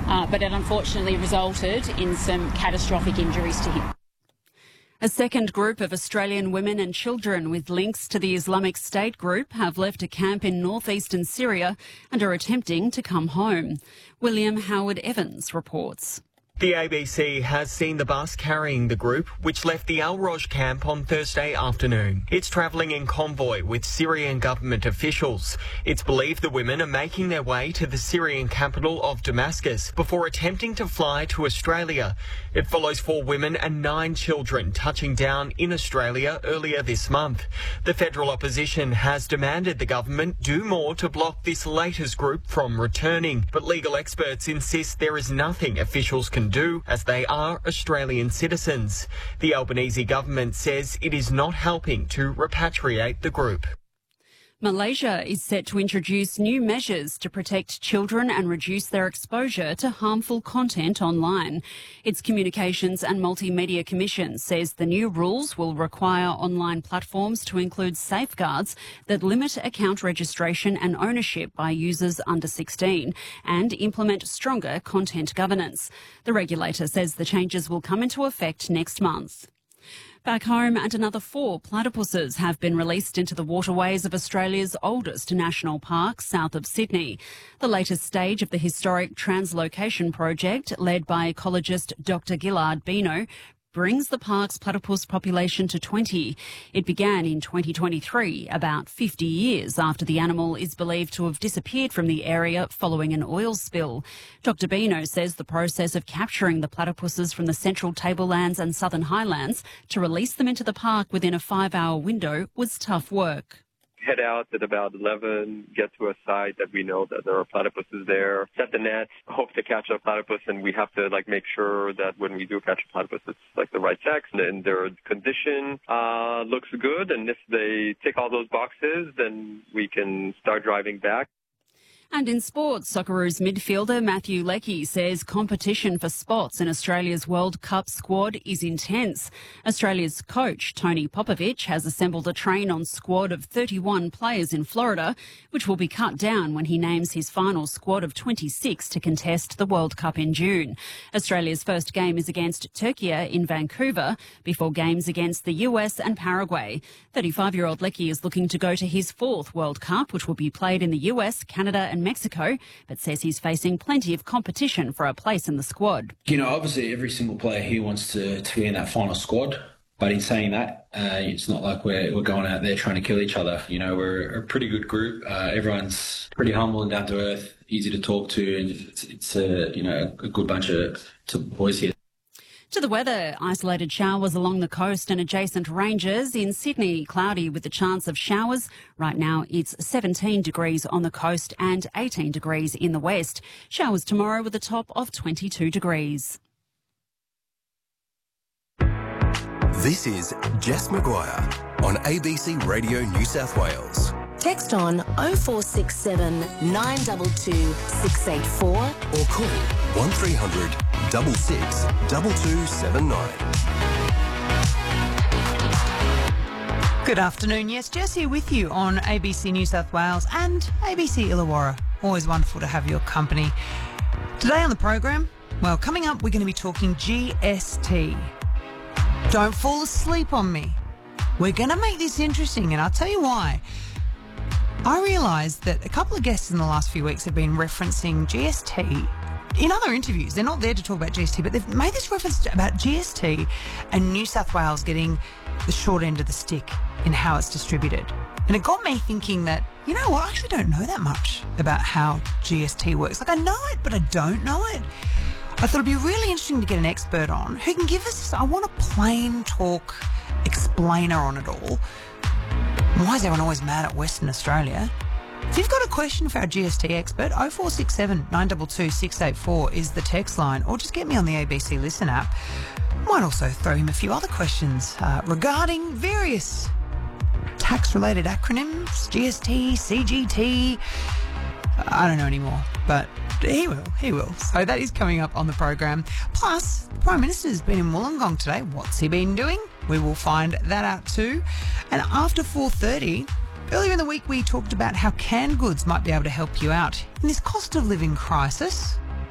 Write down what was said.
but it unfortunately resulted in some catastrophic injuries to him. A second group of Australian women and children with links to the Islamic State group have left a camp in northeastern Syria and are attempting to come home. William Howard Evans reports. The ABC has seen the bus carrying the group, which left the Al Roj camp on Thursday afternoon. It's travelling in convoy with Syrian government officials. It's believed the women are making their way to the Syrian capital of Damascus before attempting to fly to Australia. It follows 4 women and 9 children touching down in Australia earlier this month. The federal opposition has demanded the government do more to block this latest group from returning, but legal experts insist there is nothing officials can do, as they are Australian citizens. The Albanese government says it is not helping to repatriate the group. Malaysia is set to introduce new measures to protect children and reduce their exposure to harmful content online. Its Communications and Multimedia Commission says the new rules will require online platforms to include safeguards that limit account registration and ownership by users under 16 and implement stronger content governance. The regulator says the changes will come into effect next month. Back home, and another 4 platypuses have been released into the waterways of Australia's oldest national park, south of Sydney. The latest stage of the historic translocation project, led by ecologist Dr. Gillard Bino, brings the park's platypus population to 20. It began in 2023, about 50 years after the animal is believed to have disappeared from the area following an oil spill. Dr. Bino says the process of capturing the platypuses from the central tablelands and southern highlands to release them into the park within a 5-hour window was tough work. Head out at about 11, get to a site that we know that there are platypuses there, set the net, hope to catch a platypus, and we have to make sure that when we do catch a platypus, it's the right sex and their condition looks good. And if they tick all those boxes, then we can start driving back. And in sports, Socceroos midfielder Matthew Leckie says competition for spots in Australia's World Cup squad is intense. Australia's coach, Tony Popovich, has assembled a train-on squad of 31 players in Florida, which will be cut down when he names his final squad of 26 to contest the World Cup in June. Australia's first game is against Turkey in Vancouver, before games against the US and Paraguay. 35-year-old Leckie is looking to go to his 4th World Cup, which will be played in the US, Canada and Mexico, but says he's facing plenty of competition for a place in the squad. Obviously every single player here wants to be in that final squad, but in saying that, it's not like we're going out there trying to kill each other. We're a pretty good group. Everyone's pretty humble and down to earth, easy to talk to, and it's a good bunch of boys here. To the weather, isolated showers along the coast and adjacent ranges. In Sydney, cloudy with the chance of showers. Right now, it's 17 degrees on the coast and 18 degrees in the west. Showers tomorrow with a top of 22 degrees. This is Jess Maguire on ABC Radio New South Wales. Text on 0467 922 684 or call 1300 66 2279. Good afternoon. Yes, Jess here with you on ABC New South Wales and ABC Illawarra. Always wonderful to have your company. Today on the program, coming up, we're going to be talking GST. Don't fall asleep on me. We're going to make this interesting, and I'll tell you why. I realised that a couple of guests in the last few weeks have been referencing GST in other interviews. They're not there to talk about GST, but they've made this reference about GST and New South Wales getting the short end of the stick in how it's distributed. And it got me thinking that, I actually don't know that much about how GST works. I know it, but I don't know it. I thought it'd be really interesting to get an expert on who can give us, I want a plain talk explainer on it all. Why is everyone always mad at Western Australia? If you've got a question for our GST expert, 0467 922 684 is the text line, or just get me on the ABC Listen app. Might also throw him a few other questions regarding various tax-related acronyms, GST, CGT. I don't know anymore, but he will. So that is coming up on the program. Plus, the Prime Minister's been in Wollongong today. What's he been doing? We will find that out too. And after 4:30, earlier in the week we talked about how canned goods might be able to help you out in this cost of living crisis.